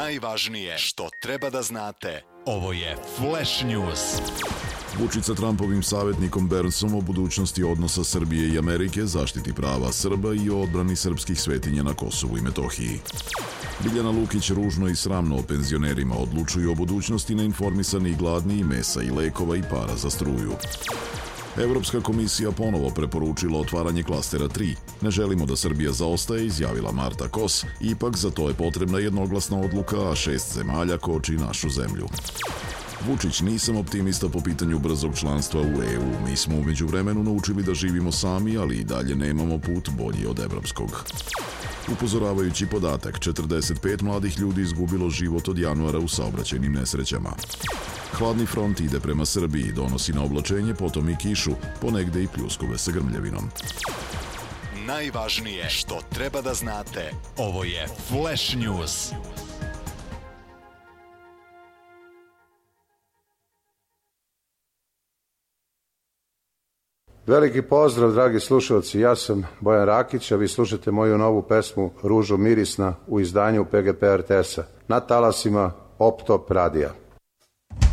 Najvažnije što treba da znate. Ovo je Flash News. Vučić sa Trumpovim savjetnikom Bernsom o budućnosti odnosa Srbije i Amerike, zaštiti prava Srba i o odbrani srpskih svetinja na Kosovu i Metohiji. Biljana Lukić ružno i sramno o penzionerima, odlučuju o budućnosti neinformisani i gladni i mesa i lekova i para za struju. Evropska komisija ponovo preporučila otvaranje klastera 3. Ne želimo da Srbija zaostaje, izjavila Marta Kos, ipak za to je potrebna jednoglasna odluka, a 6 zemalja koči našu zemlju. Vučić, nisam optimista po pitanju brzog članstva u EU. Mi smo u međuvremenu naučili da živimo sami, ali i dalje nemamo put bolji od evropskog. Upozoravajući podatak, 45 mladih ljudi izgubilo život od januara u saobraćajnim nesrećama. Hladni front ide prema Srbiji, donosi na oblačenje, potom i kišu, ponegde i pljuskove sa grmljavinom. Najvažnije što treba da znate. Ovo je Flash News. Veliki pozdrav, dragi slušalci, ja sam Bojan Rakić, a vi slušate moju novu pesmu Ružo mirisna u izdanju PGP RTS-a na talasima Optop radija.